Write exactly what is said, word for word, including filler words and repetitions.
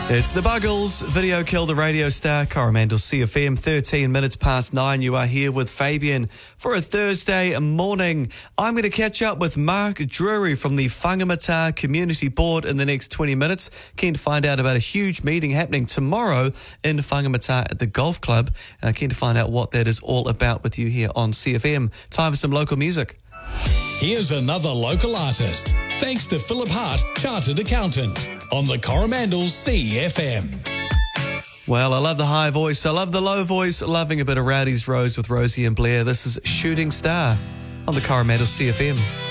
It's the Buggles. Video killed the radio star. Coromandel C F M, thirteen minutes past nine. You are here with Fabian for a Thursday morning. I'm going to catch up with Mark Drury from the Whangamata Community Board in the next twenty minutes. Keen to find out about a huge meeting happening tomorrow in Whangamata at the Golf Club. Uh, keen to find out what that is all about with you here on C F M. Time for some local music. Here's another local artist, thanks to Philip Hart, Chartered Accountant, on the Coromandel C F M. Well, I love the high voice. I love the low voice. Loving a bit of Rowdy's Rose with Rosie and Blair. This is Shooting Star on the Coromandel C F M.